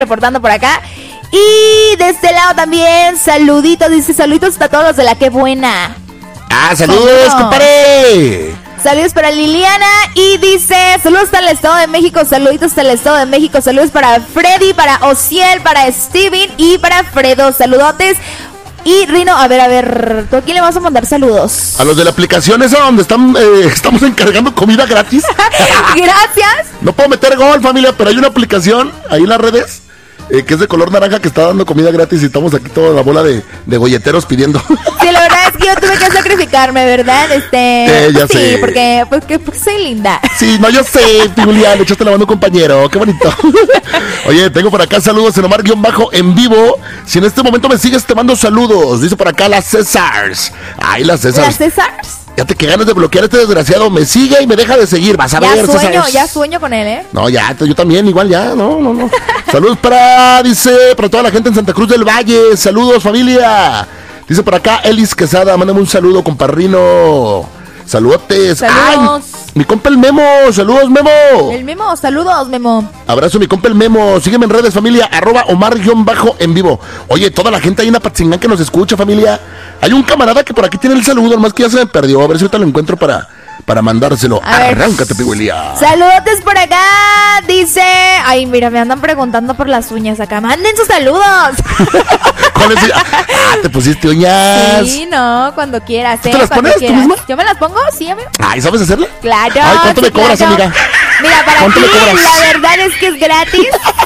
reportando por acá. Y de este lado también, saluditos, dice saluditos a todos los de la Qué Buena. Saludos, compadre. Saludos para Liliana y dice, saludos hasta el Estado de México, saluditos hasta el Estado de México, saludos para Freddy, para Ociel, para Steven y para Fredo, saludotes. Y Rino, a ver, ¿tú a quién le vas a mandar saludos? A los de la aplicación esa donde estamos encargando comida gratis. Gracias. No puedo meter gol, familia, pero hay una aplicación ahí en las redes que es de color naranja que está dando comida gratis y estamos aquí toda la bola de golleteros pidiendo. Sí, la verdad es que yo tuve que sacrificarme, ¿verdad? Ya sí, sé. porque soy linda. Sí, no, yo sé, Pibulián, le echaste la mano a un compañero, qué bonito. Oye, tengo por acá saludos en Omar-en vivo. Si en este momento me sigues, te mando saludos. Dice por acá las Césars. Ay, las Césars. ¿Las Césars? Fíjate que ganas de bloquear a este desgraciado. Me sigue y me deja de seguir. Vas a ver, César. Ya sueño con él, ¿eh? No, ya, yo también, igual ya. No. Saludos para toda la gente en Santa Cruz del Valle. Saludos, familia. Dice por acá Elis Quesada. Mándame un saludo, comparrino. Saludotes. Saludos. ¡Ay! Mi compa el Memo. Saludos, Memo. El Memo, saludos, Memo. Abrazo, mi compa el Memo. Sígueme en redes, familia. @Omar_en vivo. Oye, toda la gente ahí en Apatzingán que nos escucha, familia. Hay un camarada que por aquí tiene el saludo, nomás que ya se me perdió. A ver si ahorita lo encuentro para mandárselo. Arráncate, Pibuelía. Saludotes por acá. Dice, ay, mira, me andan preguntando por las uñas acá. Manden sus saludos. ¿Cuál es? ¿Te pusiste uñas? Sí, no, cuando quieras. ¿Te las pones tú misma? ¿Yo me las pongo? Sí, amigo. Ay, ¿sabes hacerla? Claro. Ay, ¿cuánto me cobras, amiga? Mira, para ¿Cuánto ti, me cobras? la verdad es que es gratis.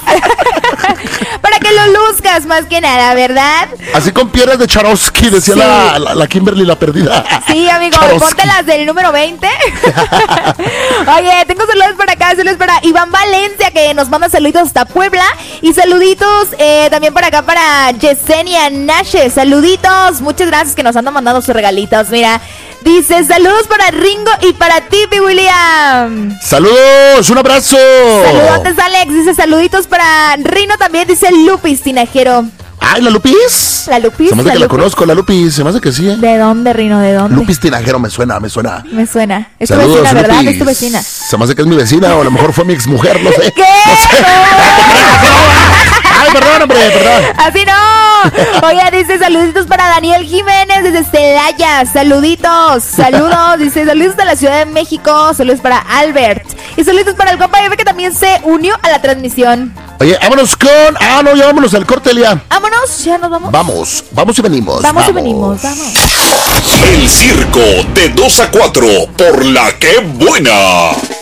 Para que lo luzcas más que nada, ¿verdad? Así con piernas de Charosky, decía Sí. la Kimberly la perdida. Sí, amigo, ponte las del número 20. Oye, tengo saludos para acá, saludos para Iván Valencia, que nos manda saluditos hasta Puebla. Y saluditos también para acá para Yesenia Nashe. Saluditos, muchas gracias que nos andan mandando sus regalitos. Mira, dice, saludos para Ringo y para ti, William. Saludos, un abrazo. Saludos, Alex. Dice, saluditos para Rino también, dice Lupis Tinajero. Ay, ¿la Lupis? La Lupis. Se me hace que la conozco, la Lupis. Se me hace que sí. ¿De dónde, Rino? ¿De dónde? Lupis Tinajero, me suena. Me suena. Es tu Saludos, vecina, ¿verdad? Lupis. Es tu vecina. Se me hace que es mi vecina o a lo mejor fue mi exmujer, no sé. ¿Qué? No sé. Ay, perdón, hombre, perdón. Así no. Oye, dice saluditos para Daniel Jiménez desde Celaya. Saluditos. Saludos. Dice saludos de la Ciudad de México. Saludos para Albert. Y saluditos para el compa Eve, que también se unió a la transmisión. Oye, vámonos con... ya vámonos al corte, Elia. Vámonos, ya nos vamos. Vamos y venimos. Vamos y venimos, vamos. El circo de 2 a 4 por la Qué Buena.